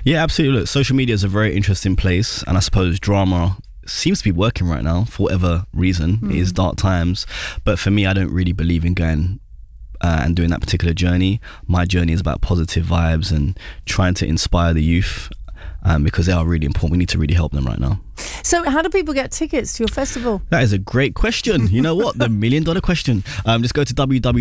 Yeah, absolutely. Look, social media is a very interesting place, and I suppose drama seems to be working right now for whatever reason. It is dark times, but for me, I don't really believe in going and doing that particular journey. My journey is about positive vibes and trying to inspire the youth, because they are really important. We need to really help them right now. So how do people get tickets to your festival? That is a great question. You know what? The $1 million question. Just go to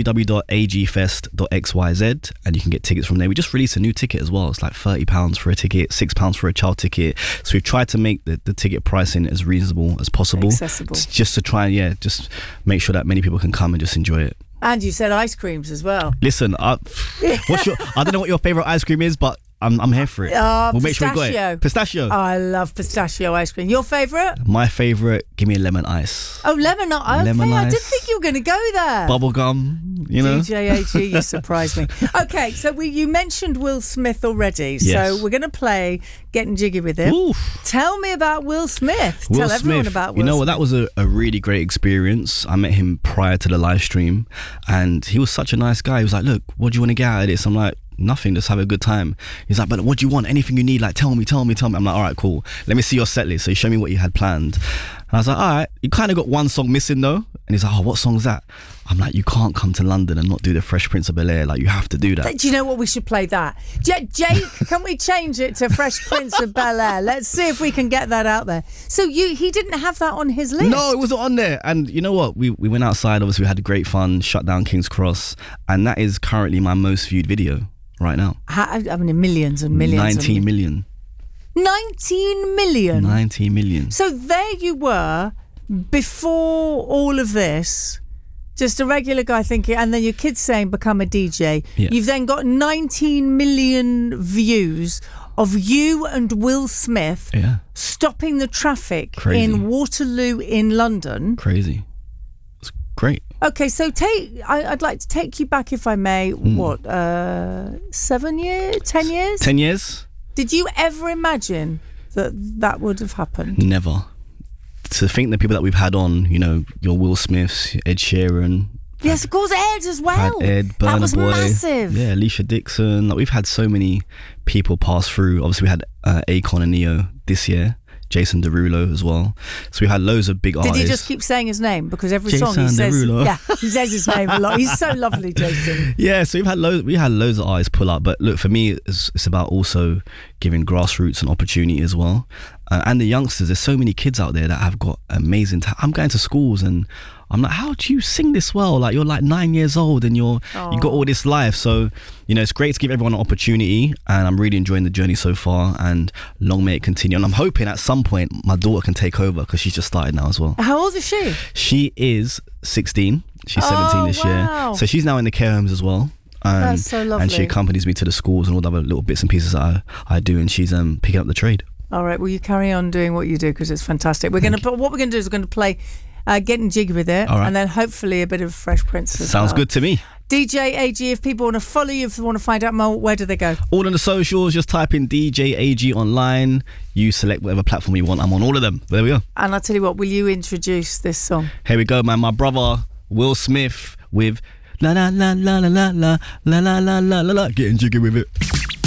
www.agfest.xyz and you can get tickets from there. We just released a new ticket as well. It's like £30 for a ticket, £6 for a child ticket. So we've tried to make the ticket pricing as reasonable as possible. Accessible. Just to try and, just make sure that many people can come and just enjoy it. And you said ice creams as well. Listen, I don't know what your favourite ice cream is, but I'm here for it. We'll make sure we got it. Pistachio. Oh, I love pistachio ice cream. Your favourite? My favourite, give me a lemon ice. Oh, lemon ice. Okay, Lemon I ice. didn't think you were going to go there. Bubblegum, you know. DJ AG, you surprised me. Okay, so you mentioned Will Smith already. Yes. So we're going to play Getting Jiggy with Him. Oof. Tell me about Will Smith. Will Tell everyone Smith, about Will You know Smith. what? That was a really great experience. I met him prior to the live stream, and he was such a nice guy. He was like, "Look, what do you want to get out of this?" I'm like, "Nothing, just have a good time." He's like, "But what do you want? Anything you need, like tell me." I'm like, "All right, cool. Let me see your set list." So he showed me what you had planned. And I was like, "All right, you kind of got one song missing though." And he's like, "Oh, what song's that?" I'm like, "You can't come to London and not do the Fresh Prince of Bel-Air. Like, you have to do that." Do you know what? We should play that. Jake, can we change it to Fresh Prince of Bel-Air? Let's see if we can get that out there. So he didn't have that on his list? No, it wasn't on there. And you know what? We went outside. Obviously, we had great fun, shut down King's Cross. And that is currently my most viewed video right now. I mean, millions and millions. 19 million. 19 million? 19 million. So there you were, before all of this, just a regular guy thinking, and then your kids saying, become a DJ. Yeah. You've then got 19 million views of you and Will Smith stopping the traffic in Waterloo in London. Crazy. It's great. Okay, so I'd like to take you back, if I may, 7 years, 10 years? 10 years? Did you ever imagine that would have happened? Never. To think the people that we've had on, you know, your Will Smiths, Ed Sheeran. Yes, of course, Ed as well. Had Ed, Burna that was Boy. massive. Yeah, Alicia Dixon. Like, we've had so many people pass through. Obviously, we had Akon and Neo this year. Jason Derulo as well. So we had loads of big artists. Did he just keep saying his name? Because every Jason song he says, Derulo. he says his name a lot. He's so lovely, Jason. Yeah, so we had loads of artists pull up. But look, for me, it's about also giving grassroots an opportunity as well. And the youngsters, there's so many kids out there that have got amazing talent. I'm going to schools and I'm like, how do you sing this well? Like, you're like 9 years old and you got all this life. So, you know, it's great to give everyone an opportunity, and I'm really enjoying the journey so far, and long may it continue. And I'm hoping at some point my daughter can take over, because she's just started now as well. How old is she? She is 16. She's 17 this year. So she's now in the care homes as well. That's so lovely. And she accompanies me to the schools and all the other little bits and pieces that I do, and she's picking up the trade. All right, well, you carry on doing what you do, because it's fantastic. What we're going to do is we're going to play Getting Jiggy with It, and then hopefully a bit of Fresh Prince as Sounds good to me. DJ AG, if people want to follow you, if they want to find out more, where do they go? All on the socials, just type in DJ AG online. You select whatever platform you want. I'm on all of them. There we go. And I'll tell you what, will you introduce this song? Here we go, man. My brother, Will Smith, with La La La La La La La La La La La La, Getting Jiggy with It.